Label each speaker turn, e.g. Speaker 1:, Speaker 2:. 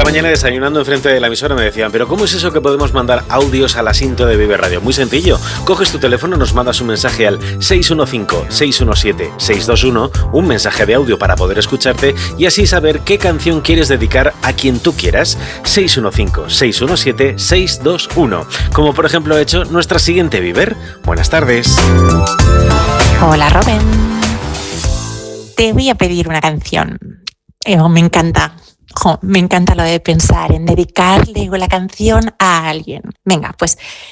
Speaker 1: mañana desayunando enfrente de la emisora me decían, pero ¿cómo es eso que podemos mandar audios a la cinta de Vive Radio? Muy sencillo, coges tu teléfono, nos mandas un mensaje al 615-617-621, un mensaje de audio para poder escucharte y así saber qué canción quieres dedicar a quien tú quieras. 615-617-621, como por ejemplo ha hecho nuestra siguiente Viver. Buenas tardes.
Speaker 2: Hola Robin, te voy a pedir una canción. Me encanta. Me encanta lo de pensar en dedicarle la canción a alguien. Venga, pues